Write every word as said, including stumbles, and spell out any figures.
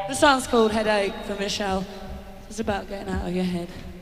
The song's called Headache for Michelle. It's about getting out of your head.